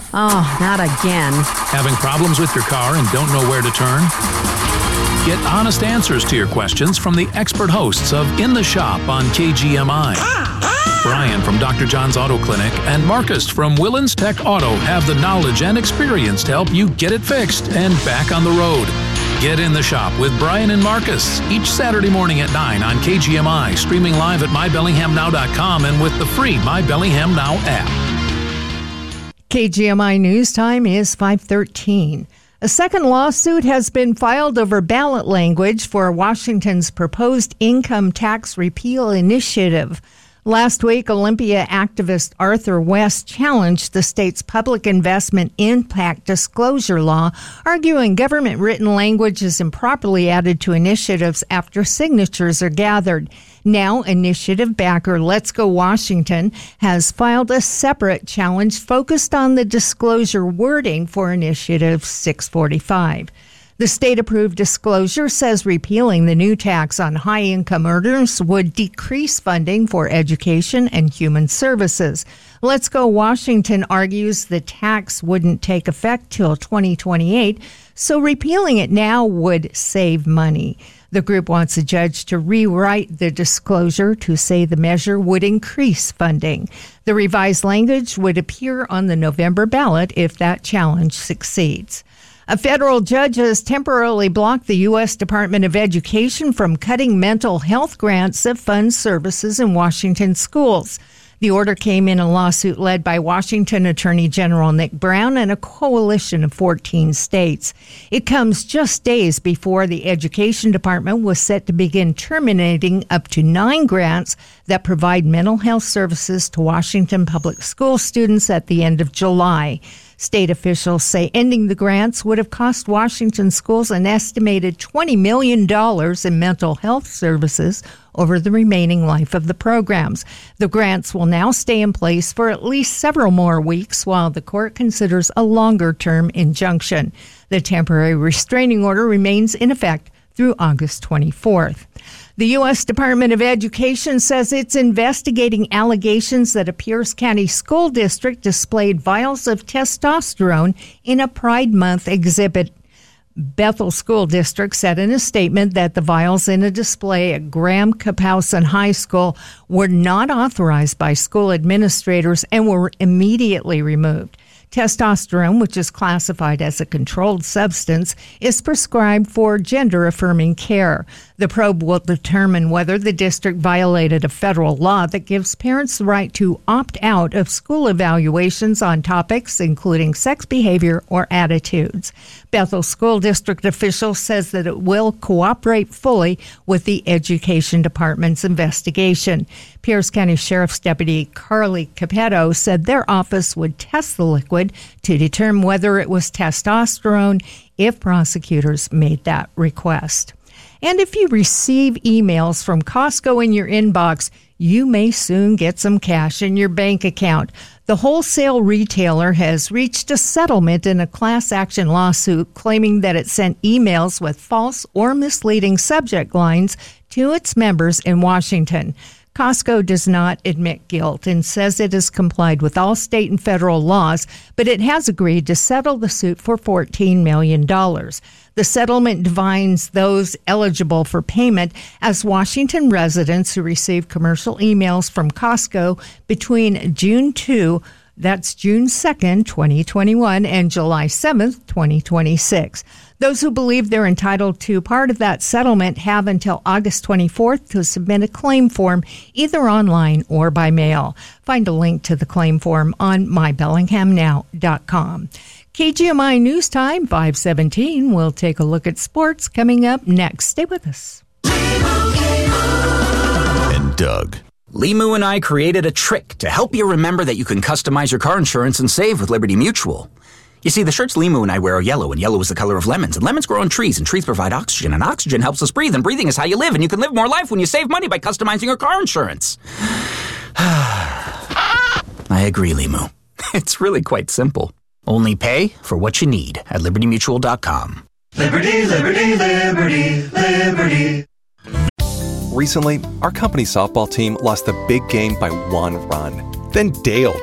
Oh, not again. Having problems with your car and don't know where to turn? Get honest answers to your questions from the expert hosts of In the Shop on KGMI. Brian from Dr. John's Auto Clinic and Marcus from Willens Tech Auto have the knowledge and experience to help you get it fixed and back on the road. Get In the Shop with Brian and Marcus each Saturday morning at 9 on KGMI, streaming live at MyBellinghamNow.com and with the free My Bellingham Now app. KGMI News Time is 5:13. A second lawsuit has been filed over ballot language for Washington's proposed income tax repeal initiative. Last week, Olympia activist Arthur West challenged the state's public investment impact disclosure law, arguing government written language is improperly added to initiatives after signatures are gathered. Now, initiative backer Let's Go Washington has filed a separate challenge focused on the disclosure wording for Initiative 645. The state-approved disclosure says repealing the new tax on high-income earners would decrease funding for education and human services. Let's Go Washington argues the tax wouldn't take effect till 2028, so repealing it now would save money. The group wants a judge to rewrite the disclosure to say the measure would increase funding. The revised language would appear on the November ballot if that challenge succeeds. A federal judge has temporarily blocked the U.S. Department of Education from cutting mental health grants that fund services in Washington schools. The order came in a lawsuit led by Washington Attorney General Nick Brown and a coalition of 14 states. It comes just days before the Education Department was set to begin terminating up to 9 grants that provide mental health services to Washington public school students at the end of July. State officials say ending the grants would have cost Washington schools an estimated $20 million in mental health services over the remaining life of the programs. The grants will now stay in place for at least several more weeks while the court considers a longer-term injunction. The temporary restraining order remains in effect through August 24th. The U.S. Department of Education says it's investigating allegations that a Pierce County school district displayed vials of testosterone in a Pride Month exhibit. Bethel School District said in a statement that the vials in a display at Graham Kapowson High School were not authorized by school administrators and were immediately removed. Testosterone, which is classified as a controlled substance, is prescribed for gender-affirming care. The probe will determine whether the district violated a federal law that gives parents the right to opt out of school evaluations on topics including sex behavior or attitudes. Bethel School District officials says that it will cooperate fully with the Education Department's investigation. Pierce County Sheriff's Deputy Carly Capetto said their office would test the liquid to determine whether it was testosterone if prosecutors made that request. And if you receive emails from Costco in your inbox, you may soon get some cash in your bank account. The wholesale retailer has reached a settlement in a class action lawsuit claiming that it sent emails with false or misleading subject lines to its members in Washington. Costco does not admit guilt and says it has complied with all state and federal laws, but it has agreed to settle the suit for $14 million. The settlement defines those eligible for payment as Washington residents who received commercial emails from Costco between June 2, that's June 2nd, 2021, and July 7th, 2026. Those who believe they're entitled to part of that settlement have until August 24th to submit a claim form, either online or by mail. Find a link to the claim form on MyBellinghamNow.com. KGMI News Time, 5:17. We'll take a look at sports coming up next. Stay with us. And Doug. Limu and I created a trick to help you remember that you can customize your car insurance and save with Liberty Mutual. You see, the shirts Limu and I wear are yellow, and yellow is the color of lemons. And lemons grow on trees, and trees provide oxygen, and oxygen helps us breathe, and breathing is how you live, and you can live more life when you save money by customizing your car insurance. I agree, Limu. It's really quite simple. Only pay for what you need at LibertyMutual.com. Liberty, liberty, liberty, liberty. Recently, our company softball team lost the big game by 1 run. Then Dale